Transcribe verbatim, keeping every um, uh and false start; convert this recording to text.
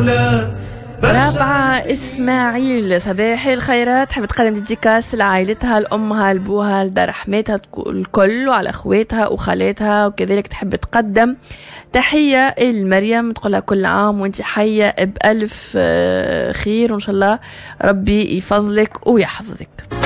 الأولى. رابعة إسماعيل، صباح الخيرات، حب تقدم ديديكاس لعائلتها، لأمها، لبوها، لدار حماتها الكل، وعلى أخواتها وخالاتها، وكذلك تحب تقدم تحية لمريم، تقولها كل عام وانت حية بألف خير، وإن شاء الله ربي يفضلك ويحفظك.